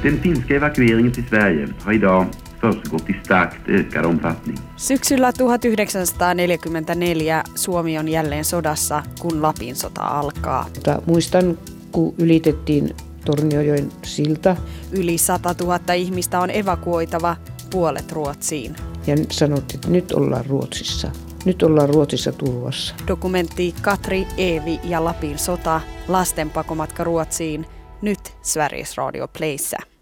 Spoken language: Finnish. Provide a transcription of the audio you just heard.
Den finska evakueringen till Sverige har idag försiggått i starkt ökad omfattning. Syksyllä 1944 Suomi on jälleen sodassa, kun Lapin sota alkaa. Muistan, kun ylitettiin Torniojoen silta. Yli 100 000 ihmistä on evakuoitava, puolet Ruotsiin. Ja sanottiin, että nyt ollaan Ruotsissa. Nyt ollaan Ruotsissa turvassa. Dokumentti Katri, Eevi ja Lapin sota, lasten pakomatka Ruotsiin, nyt Sveriges Radio Playssä.